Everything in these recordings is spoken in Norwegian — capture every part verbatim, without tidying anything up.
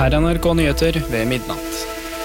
er N R K Nyheter ved midnatt.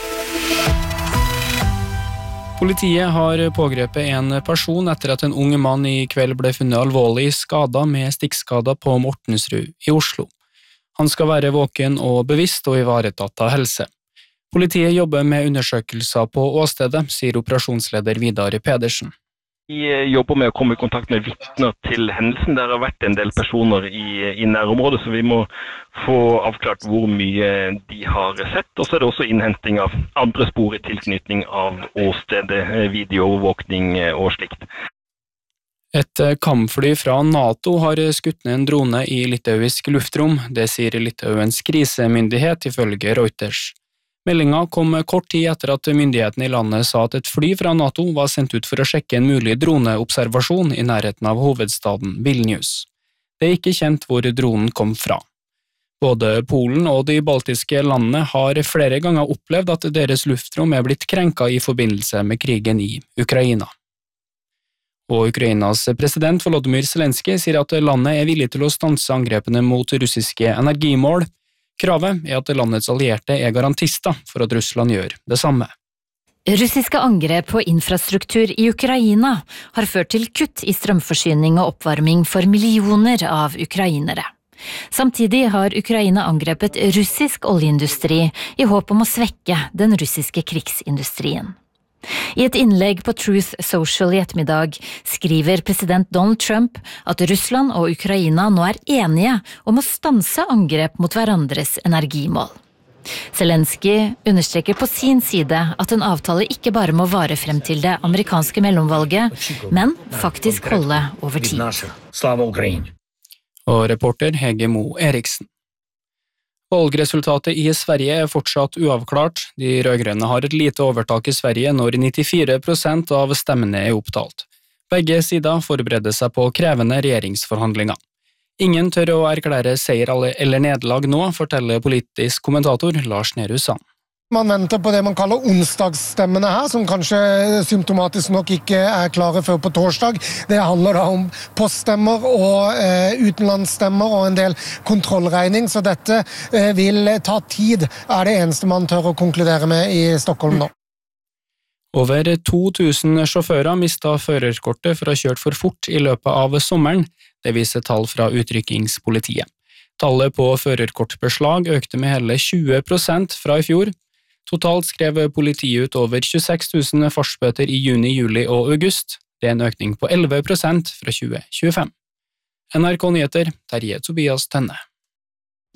Politiet har pågrepet en person etter at en ung mann i kveld ble funnet alvorlig skadet med stikkskader på Mortensrud i Oslo. Han skal være våken og bevisst og ivaretatt av helse. Politiet jobber med undersøkelser på åstedet, sier operasjonsleder Vidar Pedersen. Vi jobber med å komme i kontakt med vitner til hendelsen. Der har vært en del personer i, i nærområdet, så vi må få avklart hvor mye de har sett. Og så er det også innhenting av andre spor i tilknytning av åstedet, videoovervåkning og slikt. Et kampfly fra NATO har skutt ned en drone i litauisk luftrom, det sier Litauens krisemyndighet ifølge Reuters. Meldingen kom kort tid etter at myndighetene i landet sa at et fly fra NATO var sendt ut for å sjekke en mulig droneobservasjon i nærheten av hovedstaden Vilnius. Det er ikke kjent hvor dronen kom fra. Både Polen og de baltiske landene har flere ganger opplevd at deres luftrom er blitt krenket i forbindelse med krigen i Ukraina. Og Ukrainas president Volodymyr Zelensky sier at landet er villig til å stanse angrepene mot russiske energimål. Kravet er at landets allierte er garantister for at Russland gjør det samme. Russiske angrep på infrastruktur i Ukraina har ført til kutt i strømforsyning og oppvarming for millioner av ukrainere. Samtidig har Ukraina angrepet russisk oljeindustri i håp om å svekke den russiske krigsindustrien. I et innlegg på Truth Social i ettermiddag skriver president Donald Trump at Russland og Ukraina nå er enige om å stanse angrep mot hverandres energimål. Zelensky understreker på sin side at en avtale ikke bare må vare frem til det amerikanske mellomvalget, men faktisk holde over tid. Og reporter Hege Mo Eriksen. Valgresultatet i Sverige er fortsatt uavklart. De rødgrønne har et lite overtak i Sverige når nittifire prosent av stemmene er opptalt. Begge sider forbereder seg på krevende regjeringsforhandlinger. Ingen tør å erklære seier eller nederlag nå, forteller politisk kommentator Lars Nehru Sand. Man venter på det man kaller onsdagsstemmene her, som kanskje symptomatisk nok ikke er klare før på torsdag. Det handler da om poststemmer og eh, utenlandsstemmer og en del kontrollregning, så dette eh, vil ta tid, er det eneste man tør å konkludere med i Stockholm nå. Over to tusen sjåfører mistet førerkortet for å ha kjørt for fort i løpet av sommeren, det viser tall fra utrykkingspolitiet. Tallet på førerkortbeslag økte med hele tjue prosent fra i fjor. Totalt skrev politiet ut over tjueseks tusen fartsbøter i juni, juli og august. Det er en økning på elleve prosent fra tjue tjuefem. N R K Nyheter, Terje Tobias Tenne.